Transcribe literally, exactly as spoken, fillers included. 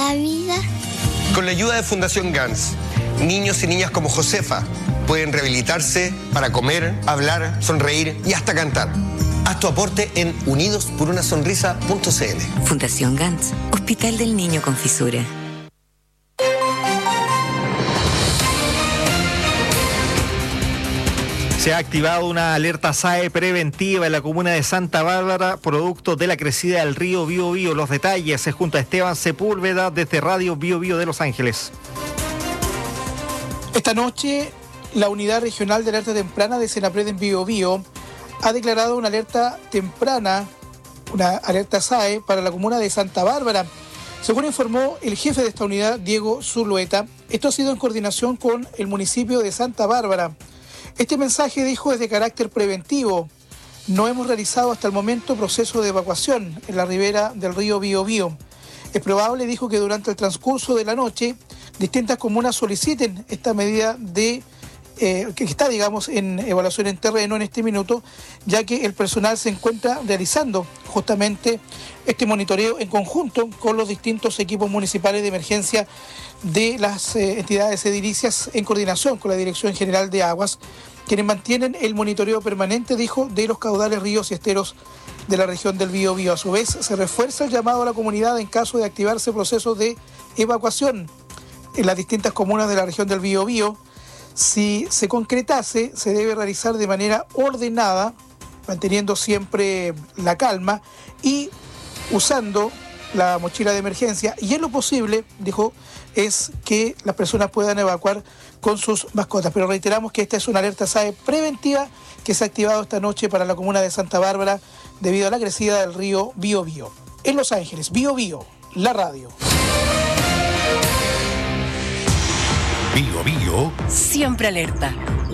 la vida. Con la ayuda de Fundación Gans, niños y niñas como Josefa pueden rehabilitarse para comer, hablar, sonreír y hasta cantar. Haz tu aporte en unidos por una sonrisa punto c l. Fundación Gans, Hospital del Niño con Fisura. Se ha activado una alerta S A E preventiva en la comuna de Santa Bárbara, producto de la crecida del río Bío Bío. Los detalles es junto a Esteban Sepúlveda desde Radio Bío Bío de Los Ángeles. Esta noche, la Unidad Regional de Alerta Temprana de Senapred en Bío Bío ha declarado una alerta temprana, una alerta S A E para la comuna de Santa Bárbara. Según informó el jefe de esta unidad, Diego Zulueta, esto ha sido en coordinación con el municipio de Santa Bárbara. Este mensaje, dijo, es de carácter preventivo. No hemos realizado hasta el momento proceso de evacuación en la ribera del río Bío Bío. Es probable, dijo, que durante el transcurso de la noche distintas comunas soliciten esta medida de eh, que está, digamos, en evaluación en terreno en este minuto, ya que el personal se encuentra realizando justamente este monitoreo en conjunto con los distintos equipos municipales de emergencia de las eh, entidades edilicias en coordinación con la Dirección General de Aguas, quienes mantienen el monitoreo permanente, dijo, de los caudales, ríos y esteros de la región del Bío Bío. A su vez, se refuerza el llamado a la comunidad en caso de activarse procesos de evacuación en las distintas comunas de la región del Bío Bío. Si se concretase, se debe realizar de manera ordenada, manteniendo siempre la calma y usando la mochila de emergencia, y en lo posible, dijo, es que las personas puedan evacuar con sus mascotas. Pero reiteramos que esta es una alerta S A E preventiva que se ha activado esta noche para la comuna de Santa Bárbara debido a la crecida del río Bío Bío. En Los Ángeles, Bío Bío, la radio. Bío Bío. Siempre alerta.